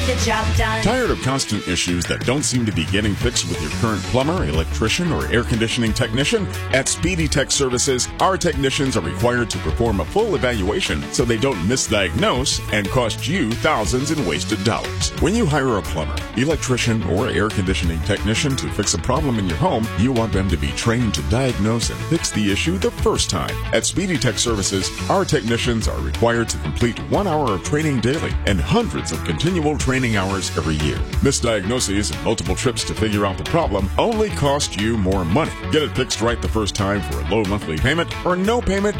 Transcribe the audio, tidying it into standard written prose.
The job done. Tired of constant issues that don't seem to be getting fixed with your current plumber, electrician, or air conditioning technician? At Speedy Tech Services, our technicians are required to perform a full evaluation so they don't misdiagnose and cost you thousands in wasted dollars. When you hire a plumber, electrician, or air conditioning technician to fix a problem in your home, you want them to be trained to diagnose and fix the issue the first time. At Speedy Tech Services, our technicians are required to complete 1 hour of training daily and hundreds of continual training hours every year. Misdiagnoses and multiple trips to figure out the problem only cost you more money. Get it fixed right the first time for a low monthly payment or no payment